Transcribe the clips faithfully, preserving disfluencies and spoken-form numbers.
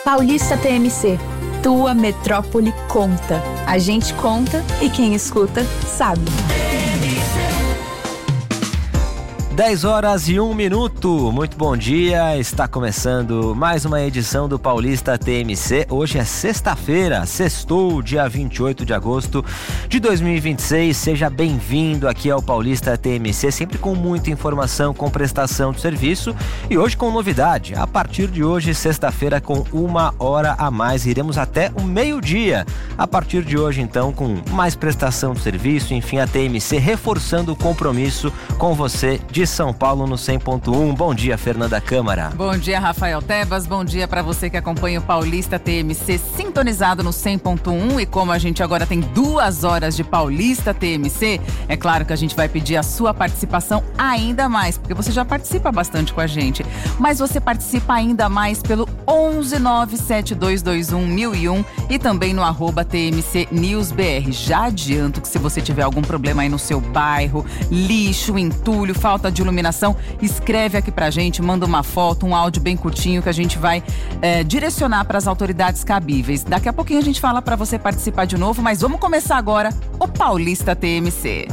Paulista T M C. Tua metrópole conta. A gente conta e quem escuta sabe. dez horas e um minuto, muito bom dia, está começando mais uma edição do Paulista T M C. Hoje é sexta-feira, sextou, dia vinte e oito de agosto de dois mil e vinte e seis. Seja bem-vindo aqui ao Paulista T M C, sempre com muita informação, com prestação de serviço e hoje com novidade. A partir de hoje, sexta-feira, com uma hora a mais, iremos até o meio-dia. A partir de hoje, então, com mais prestação de serviço, enfim, a T M C reforçando o compromisso com você de São Paulo no cem ponto um. Bom dia, Fernanda Câmara. Bom dia, Rafael Tebas. Bom dia para você que acompanha o Paulista T M C sintonizado no cem ponto um. E como a gente agora tem duas horas de Paulista T M C, é claro que a gente vai pedir a sua participação ainda mais, porque você já participa bastante com a gente. Mas você participa ainda mais pelo onze nove sete dois dois um mil e um e também no arroba T M C News B R. Já adianto que se você tiver algum problema aí no seu bairro, lixo, entulho, falta de iluminação, escreve aqui pra gente, manda uma foto, um áudio bem curtinho que a gente vai é, direcionar para as autoridades cabíveis. Daqui a pouquinho a gente fala para você participar de novo, mas vamos começar agora o Paulista T M C.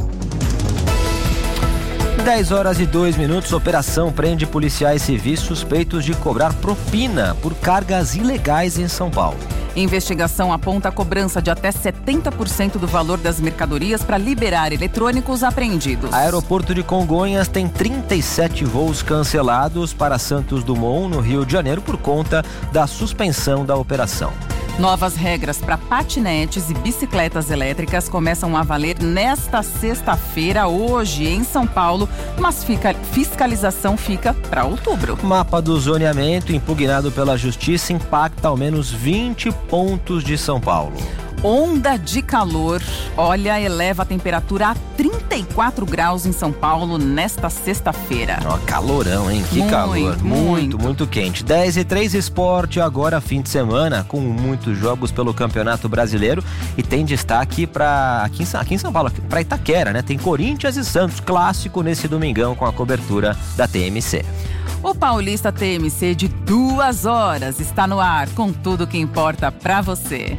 dez horas e dois minutos, operação prende policiais civis suspeitos de cobrar propina por cargas ilegais em São Paulo. Investigação aponta a cobrança de até setenta por cento do valor das mercadorias para liberar eletrônicos apreendidos. Aeroporto de Congonhas tem trinta e sete voos cancelados para Santos Dumont, no Rio de Janeiro, por conta da suspensão da operação. Novas regras para patinetes e bicicletas elétricas começam a valer nesta sexta-feira, hoje, em São Paulo, mas fica, fiscalização fica para outubro. Mapa do zoneamento impugnado pela Justiça impacta ao menos vinte pontos de São Paulo. Onda de calor, olha, eleva a temperatura a trinta e quatro graus em São Paulo nesta sexta-feira. Ó, calorão, hein? Que muito, calor. Muito, muito, muito quente. dez e três Esporte, agora fim de semana, com muitos jogos pelo Campeonato Brasileiro. E tem destaque para aqui, aqui em São Paulo, para Itaquera, né? Tem Corinthians e Santos, clássico nesse domingão com a cobertura da T M C. O Paulista T M C de duas horas está no ar, com tudo que importa para você.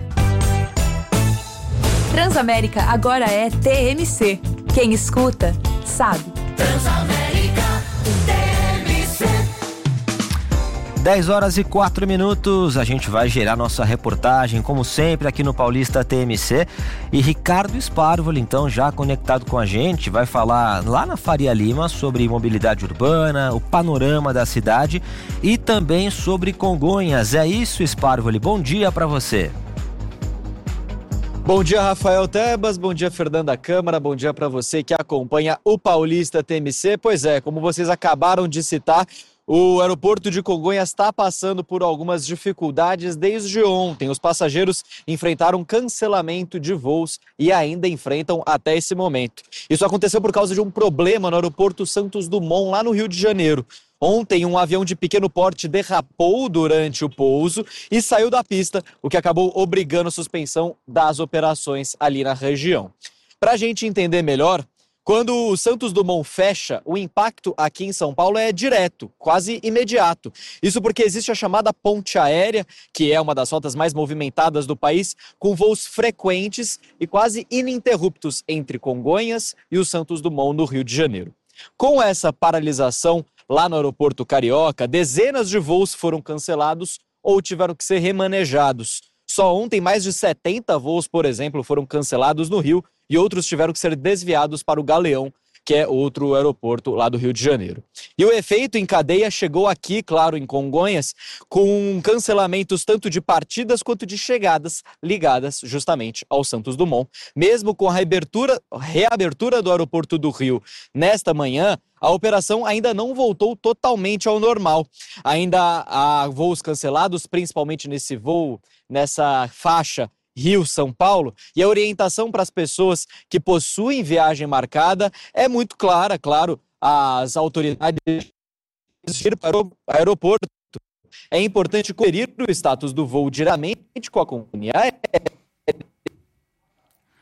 Transamérica agora é T M C. Quem escuta, sabe. Transamérica T M C. dez horas e quatro minutos, a gente vai gerar nossa reportagem, como sempre, aqui no Paulista T M C. E Ricardo Sparvoli, então, já conectado com a gente, vai falar lá na Faria Lima sobre mobilidade urbana, o panorama da cidade e também sobre Congonhas. É isso, Sparvoli. Bom dia para você. Bom dia, Rafael Tebas, bom dia, Fernanda Câmara, bom dia para você que acompanha o Paulista T M C. Pois é, como vocês acabaram de citar, o aeroporto de Congonhas está passando por algumas dificuldades desde ontem. Os passageiros enfrentaram cancelamento de voos e ainda enfrentam até esse momento. Isso aconteceu por causa de um problema no aeroporto Santos Dumont, lá no Rio de Janeiro. Ontem, um avião de pequeno porte derrapou durante o pouso e saiu da pista, o que acabou obrigando a suspensão das operações ali na região. Para a gente entender melhor, quando o Santos Dumont fecha, o impacto aqui em São Paulo é direto, quase imediato. Isso porque existe a chamada ponte aérea, que é uma das rotas mais movimentadas do país, com voos frequentes e quase ininterruptos entre Congonhas e o Santos Dumont, no Rio de Janeiro. Com essa paralisação, lá no aeroporto Carioca, dezenas de voos foram cancelados ou tiveram que ser remanejados. Só ontem, mais de setenta voos, por exemplo, foram cancelados no Rio e outros tiveram que ser desviados para o Galeão, que é outro aeroporto lá do Rio de Janeiro. E o efeito em cadeia chegou aqui, claro, em Congonhas, com cancelamentos tanto de partidas quanto de chegadas ligadas justamente ao Santos Dumont. Mesmo com a reabertura, reabertura do aeroporto do Rio nesta manhã, a operação ainda não voltou totalmente ao normal. Ainda há voos cancelados, principalmente nesse voo, nessa faixa Rio-São Paulo, e a orientação para as pessoas que possuem viagem marcada é muito clara, claro, as autoridades ir para o aeroporto. É importante conferir o status do voo diretamente com a companhia aérea.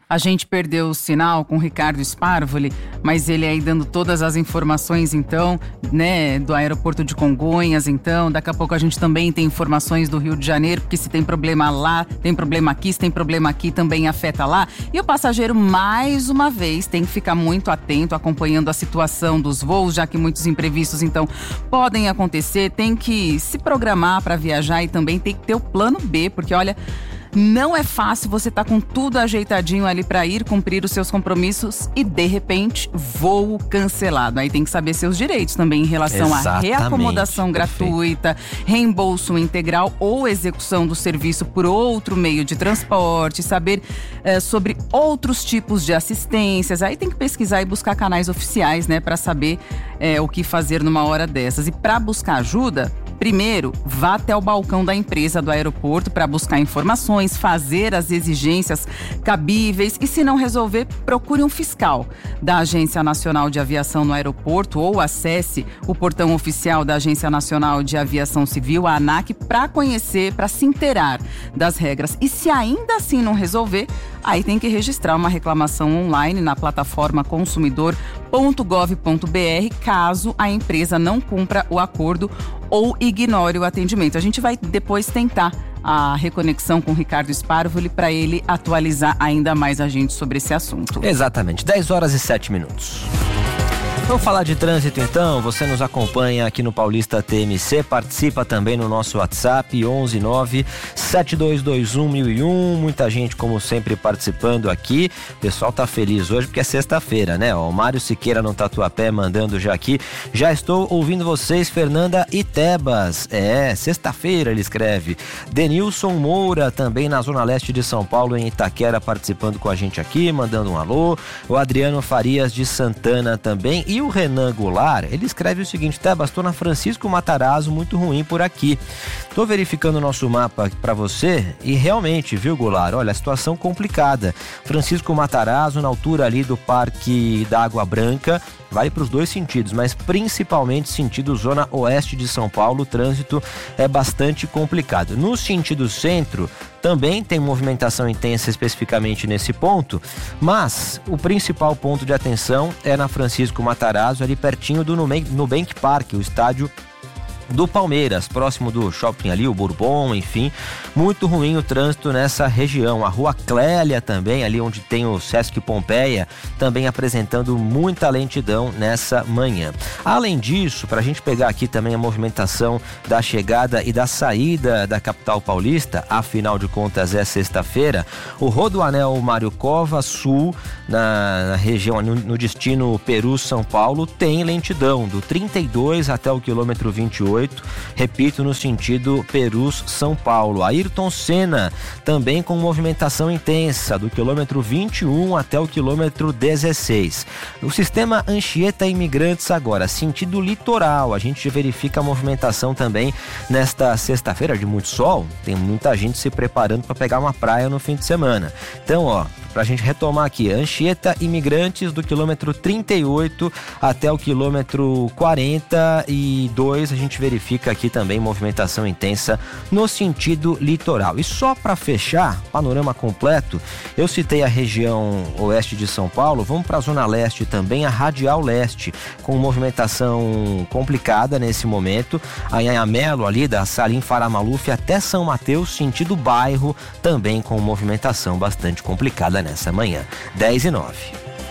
A gente perdeu o sinal com o Ricardo Sparvoli, mas ele aí dando todas as informações, então, né, do aeroporto de Congonhas, então. Daqui a pouco a gente também tem informações do Rio de Janeiro, porque se tem problema lá, tem problema aqui, se tem problema aqui, também afeta lá. E o passageiro, mais uma vez, tem que ficar muito atento, acompanhando a situação dos voos, já que muitos imprevistos, então, podem acontecer. Tem que se programar para viajar e também tem que ter o plano B, porque, olha, não é fácil você estar tá com tudo ajeitadinho ali para ir cumprir os seus compromissos e, de repente, voo cancelado. Aí tem que saber seus direitos também em relação Exatamente. à reacomodação gratuita, reembolso integral ou execução do serviço por outro meio de transporte, saber é, sobre outros tipos de assistências. Aí tem que pesquisar e buscar canais oficiais, né, para saber é, o que fazer numa hora dessas. E para buscar ajuda, primeiro, vá até o balcão da empresa do aeroporto para buscar informações, fazer as exigências cabíveis e, se não resolver, procure um fiscal da Agência Nacional de Aviação no aeroporto ou acesse o portão oficial da Agência Nacional de Aviação Civil, a ANAC, para conhecer, para se inteirar das regras. E se ainda assim não resolver, aí tem que registrar uma reclamação online na plataforma consumidor ponto gov ponto br, caso a empresa não cumpra o acordo ou ignore o atendimento. A gente vai depois tentar a reconexão com o Ricardo Sparvoli para ele atualizar ainda mais a gente sobre esse assunto. Exatamente, dez horas e sete minutos. Vamos falar de trânsito então, você nos acompanha aqui no Paulista T M C, participa também no nosso WhatsApp onze nove sete dois dois um mil e um, muita gente como sempre participando aqui, o pessoal tá feliz hoje porque é sexta-feira, né? O Mário Siqueira no Tatuapé mandando já aqui, já estou ouvindo vocês, Fernanda e Tebas, é, sexta-feira ele escreve. Denilson Moura também na Zona Leste de São Paulo, em Itaquera, participando com a gente aqui, mandando um alô. O Adriano Farias de Santana também. E o Renan Goulart, ele escreve o seguinte: Tebas, estou na Francisco Matarazzo, muito ruim por aqui. Estou verificando o nosso mapa para você e realmente, viu, Goulart? Olha, a situação complicada. Francisco Matarazzo, na altura ali do Parque da Água Branca, vale para os dois sentidos, mas principalmente sentido zona oeste de São Paulo, o trânsito é bastante complicado. No sentido centro, também tem movimentação intensa especificamente nesse ponto, mas o principal ponto de atenção é na Francisco Matarazzo, ali pertinho do Nubank Park, o estádio do Palmeiras, próximo do shopping ali, o Bourbon, enfim, muito ruim o trânsito nessa região. A Rua Clélia também, ali onde tem o Sesc Pompeia, também apresentando muita lentidão nessa manhã. Além disso, para a gente pegar aqui também a movimentação da chegada e da saída da capital paulista, afinal de contas é sexta-feira, o Rodoanel Mário Cova Sul, na, na região, no, no destino Peru-São Paulo, tem lentidão do trinta e dois até o quilômetro vinte e oito, repito, no sentido Perus-São Paulo. Ayrton Senna também com movimentação intensa do quilômetro vinte e um até o quilômetro dezesseis. O sistema Anchieta Imigrantes agora, sentido litoral, a gente verifica a movimentação também nesta sexta-feira de muito sol, tem muita gente se preparando para pegar uma praia no fim de semana. Então, ó, pra gente retomar aqui, Anchieta Imigrantes do quilômetro trinta e oito até o quilômetro quarenta e dois, a gente verifica aqui também movimentação intensa no sentido litoral. E só para fechar, panorama completo, eu citei a região oeste de São Paulo, vamos para a Zona Leste também, a Radial Leste, com movimentação complicada nesse momento, a Anhamelo ali da Salim Faramaluf até São Mateus, sentido bairro, também com movimentação bastante complicada nessa manhã. dez e nove.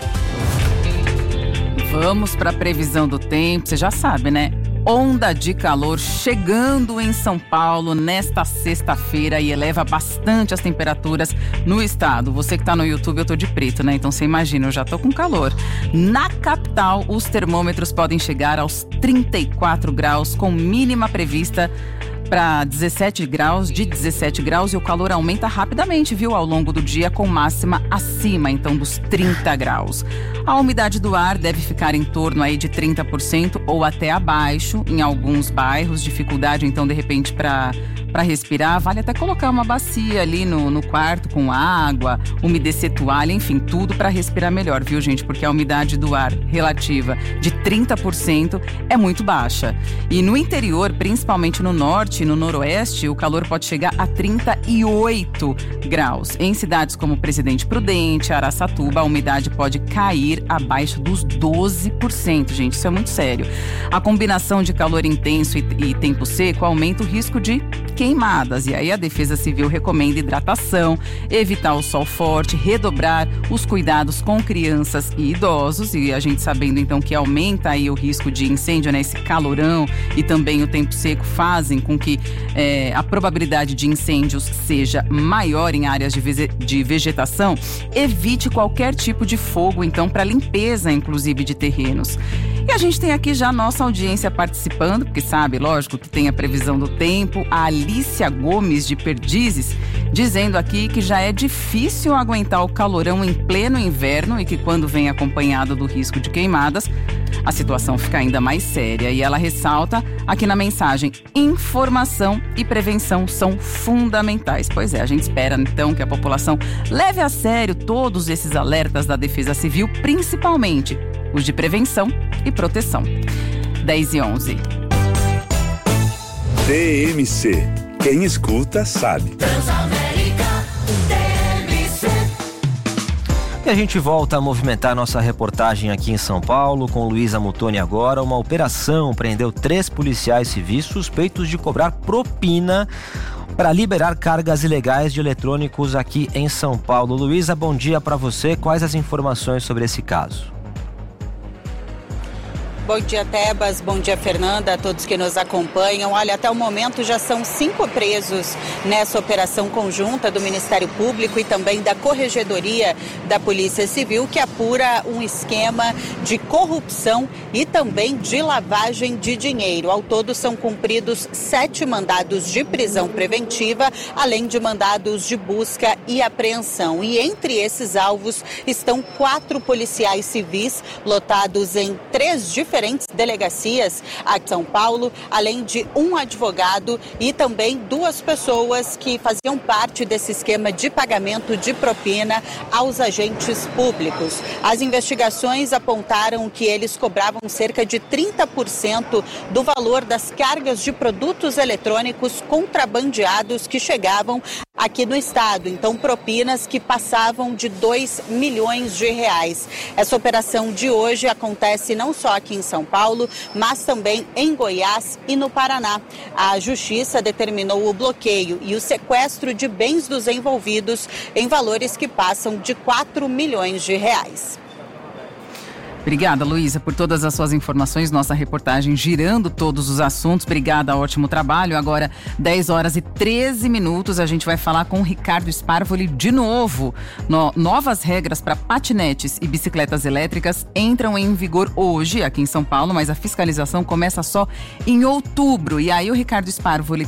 Vamos para a previsão do tempo, você já sabe, né? Onda de calor chegando em São Paulo nesta sexta-feira e eleva bastante as temperaturas no estado. Você que está no YouTube, eu tô de preto, né? Então você imagina, eu já tô com calor. Na capital, os termômetros podem chegar aos trinta e quatro graus, com mínima prevista para dezessete graus, de dezessete graus, e o calor aumenta rapidamente, viu, ao longo do dia, com máxima acima, então, dos trinta graus. A umidade do ar deve ficar em torno aí de trinta por cento ou até abaixo em alguns bairros, dificuldade, então, de repente, para para respirar, vale até colocar uma bacia ali no, no quarto com água, umedecer toalha, enfim, tudo para respirar melhor, viu, gente? Porque a umidade do ar relativa de trinta por cento é muito baixa. E no interior, principalmente no norte e no noroeste, o calor pode chegar a trinta e oito graus. Em cidades como Presidente Prudente, Araçatuba, a umidade pode cair abaixo dos doze por cento, gente, isso é muito sério. A combinação de calor intenso e, e tempo seco aumenta o risco de queimadas, e aí a Defesa Civil recomenda hidratação, evitar o sol forte, redobrar os cuidados com crianças e idosos, e a gente sabendo então que aumenta aí o risco de incêndio, né? Esse calorão e também o tempo seco fazem com que é, a probabilidade de incêndios seja maior em áreas de, vege- de vegetação. Evite qualquer tipo de fogo, então, para limpeza, inclusive, de terrenos. E a gente tem aqui já a nossa audiência participando, porque sabe, lógico, que tem a previsão do tempo. A Alícia Gomes de Perdizes, dizendo aqui que já é difícil aguentar o calorão em pleno inverno e que quando vem acompanhado do risco de queimadas, a situação fica ainda mais séria. E ela ressalta aqui na mensagem: informação e prevenção são fundamentais. Pois é, a gente espera então que a população leve a sério todos esses alertas da Defesa Civil, principalmente os de prevenção e proteção. dez e onze. T M C. Quem escuta sabe. E a gente volta a movimentar nossa reportagem aqui em São Paulo com Luísa Mutoni agora. Uma operação prendeu três policiais civis suspeitos de cobrar propina para liberar cargas ilegais de eletrônicos aqui em São Paulo. Luísa, bom dia para você. Quais as informações sobre esse caso? Bom dia, Tebas. Bom dia, Fernanda, a todos que nos acompanham. Olha, até o momento já são cinco presos nessa operação conjunta do Ministério Público e também da Corregedoria da Polícia Civil, que apura um esquema de corrupção e também de lavagem de dinheiro. Ao todo, são cumpridos sete mandados de prisão preventiva, além de mandados de busca e apreensão. E entre esses alvos estão quatro policiais civis lotados em três diferentes delegacias aqui em São Paulo, além de um advogado e também duas pessoas que faziam parte desse esquema de pagamento de propina aos agentes públicos. As investigações apontaram que eles cobravam cerca de trinta por cento do valor das cargas de produtos eletrônicos contrabandeados que chegavam aqui no estado. Então, propinas que passavam de dois milhões de reais. Essa operação de hoje acontece não só aqui em São Paulo, mas também em Goiás e no Paraná. A Justiça determinou o bloqueio e o sequestro de bens dos envolvidos em valores que passam de quatro milhões de reais. Obrigada, Luísa, por todas as suas informações. Nossa reportagem girando todos os assuntos. Obrigada, ótimo trabalho. Agora, dez horas e treze minutos, a gente vai falar com o Ricardo Sparvoli de novo. No, novas regras para patinetes e bicicletas elétricas entram em vigor hoje aqui em São Paulo, mas a fiscalização começa só em outubro. E aí o Ricardo Sparvoli